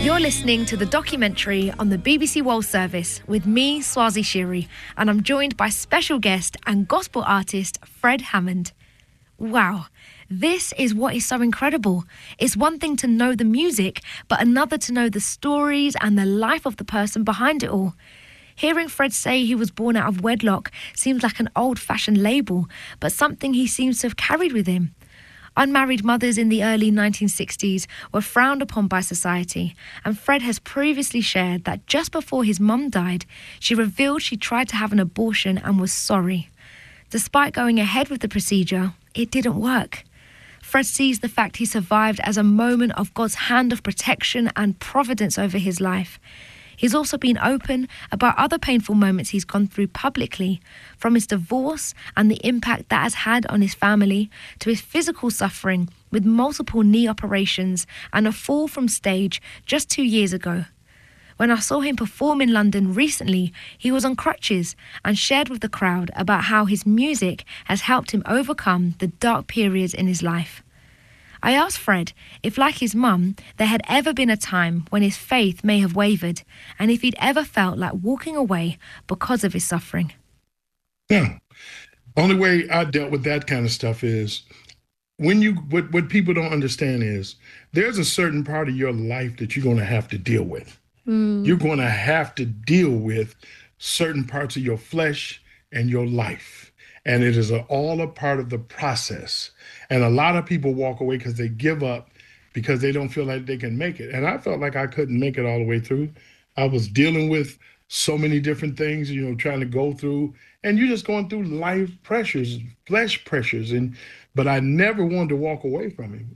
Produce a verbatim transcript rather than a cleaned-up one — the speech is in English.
You're listening to the documentary on the B B C World Service with me, Swazi Shiri, and I'm joined by special guest and gospel artist Fred Hammond. Wow, this is what is so incredible. It's one thing to know the music, but another to know the stories and the life of the person behind it all. Hearing Fred say he was born out of wedlock seems like an old-fashioned label, but something he seems to have carried with him. Unmarried mothers in the early nineteen sixties were frowned upon by society, and Fred has previously shared that just before his mum died, she revealed she tried to have an abortion and was sorry. Despite going ahead with the procedure, it didn't work. Fred sees the fact he survived as a moment of God's hand of protection and providence over his life. He's also been open about other painful moments he's gone through publicly, from his divorce and the impact that has had on his family, to his physical suffering with multiple knee operations and a fall from stage just two years ago. When I saw him perform in London recently, he was on crutches and shared with the crowd about how his music has helped him overcome the dark periods in his life. I asked Fred if, like his mum, there had ever been a time when his faith may have wavered, and if he'd ever felt like walking away because of his suffering. Yeah. Only way I dealt with that kind of stuff is when you, what, what people don't understand is there's a certain part of your life that you're going to have to deal with. Mm. You're going to have to deal with certain parts of your flesh and your life. And it is a, all a part of the process. And a lot of people walk away because they give up because they don't feel like they can make it. And I felt like I couldn't make it all the way through. I was dealing with so many different things, you know, trying to go through, and you're just going through life pressures, flesh pressures. And but I never wanted to walk away from him.